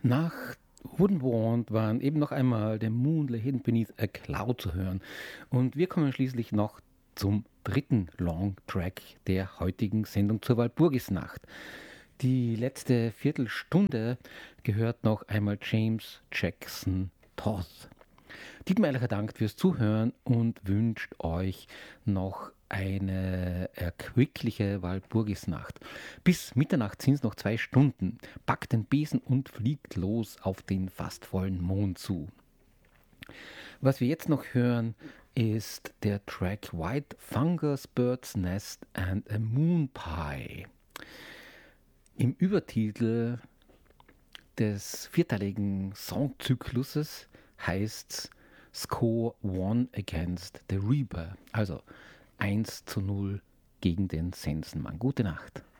Nach Wooden Wand waren eben noch einmal der Moon lay hidden beneath a cloud zu hören. Und wir kommen schließlich noch zum dritten Long-Track der heutigen Sendung zur Walpurgisnacht. Die letzte Viertelstunde gehört noch einmal James Jackson Toth. Dietmar Eilacher dankt fürs Zuhören und wünscht euch noch eine erquickliche Walpurgisnacht. Bis Mitternacht sind es noch 2 Stunden. Packt den Besen und fliegt los auf den fast vollen Mond zu. Was wir jetzt noch hören, ist der Track White Fungus, Bird's Nest and a Moon Pie. Im Übertitel des vierteiligen Songzykluses heißt Score 1 against the Reaper, also 1:0 gegen den Sensenmann. Gute Nacht.